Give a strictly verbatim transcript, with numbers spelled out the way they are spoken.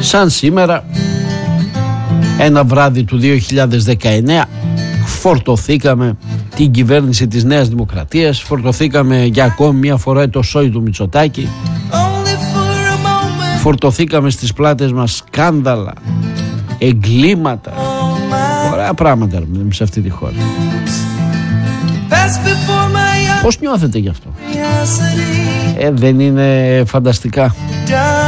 Σαν σήμερα, ένα βράδυ του δύο χιλιάδες δεκαεννέα, φορτωθήκαμε την κυβέρνηση της Νέας Δημοκρατίας, φορτωθήκαμε για ακόμη μια φορά το σόι του Μητσοτάκη, φορτωθήκαμε στις πλάτες μας σκάνδαλα, εγκλήματα, ωραία πράγματα σε αυτή τη χώρα. Πώς νιώθετε γι' αυτό? Ε, δεν είναι φανταστικά?